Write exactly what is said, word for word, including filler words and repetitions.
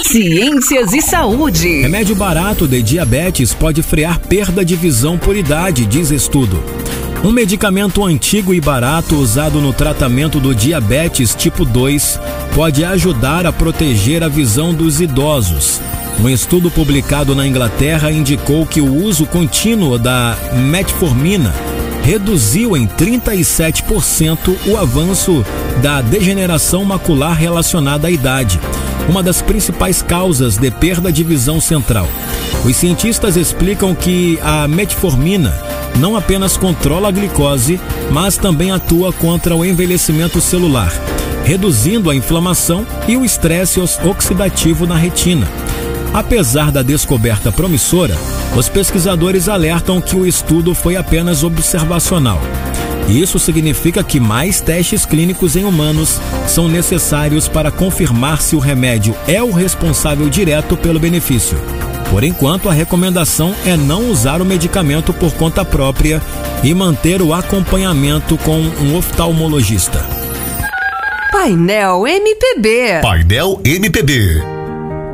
Ciências e saúde. Remédio barato de diabetes pode frear perda de visão por idade, diz estudo. Um medicamento antigo e barato usado no tratamento do diabetes tipo dois pode ajudar a proteger a visão dos idosos. Um estudo publicado na Inglaterra indicou que o uso contínuo da metformina reduziu em trinta e sete por cento o avanço da degeneração macular relacionada à idade, uma das principais causas de perda de visão central. Os cientistas explicam que a metformina não apenas controla a glicose, mas também atua contra o envelhecimento celular, reduzindo a inflamação e o estresse oxidativo na retina. Apesar da descoberta promissora, os pesquisadores alertam que o estudo foi apenas observacional. Isso significa que mais testes clínicos em humanos são necessários para confirmar se o remédio é o responsável direto pelo benefício. Por enquanto, a recomendação é não usar o medicamento por conta própria e manter o acompanhamento com um oftalmologista. Painel M P B. Painel M P B.